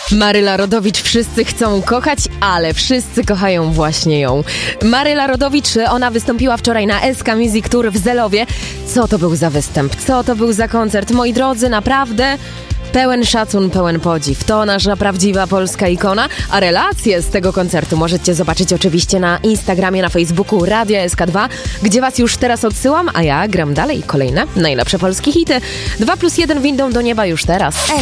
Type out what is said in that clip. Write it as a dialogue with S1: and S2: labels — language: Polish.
S1: Maryla Rodowicz, wszyscy chcą kochać, ale wszyscy kochają właśnie ją. Maryla Rodowicz, ona wystąpiła wczoraj na SK Music Tour w Zelowie. Co to był za występ? Co to był za koncert? Moi drodzy, naprawdę pełen szacun, pełen podziw. To nasza prawdziwa polska ikona, a relacje z tego koncertu możecie zobaczyć oczywiście na Instagramie, na Facebooku Radia SK2, gdzie was już teraz odsyłam, a ja gram dalej kolejne najlepsze polskie hity. 2+1 windą do nieba już teraz.